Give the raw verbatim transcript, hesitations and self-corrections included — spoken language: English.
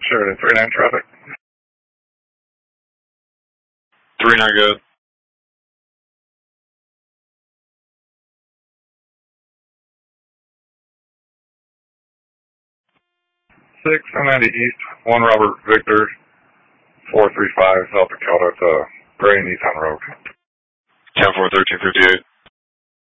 Sure, to three nine traffic. three nine good. six ninety East, one Robert Victor, four three five South Dakota, to Gray Nissan Road. ten four thirteen fifty-eight.